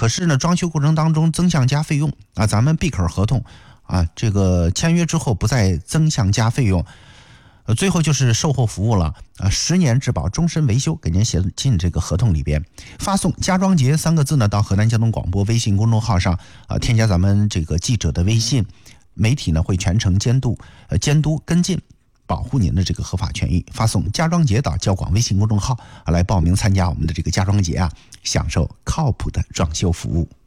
可是呢，装修过程当中增项加费用啊，咱们 B 口合同啊，这个签约之后不再增项加费用。最后就是售后服务了啊，10年质保，终身维修，给您写进这个合同里边。发送"家装节"3个字呢，到河南交通广播微信公众号上啊，添加咱们这个记者的微信，媒体呢会全程监督跟进，保护您的这个合法权益。发送"家装节"到交广微信公众号来报名参加我们的这个家装节啊，享受靠谱的装修服务。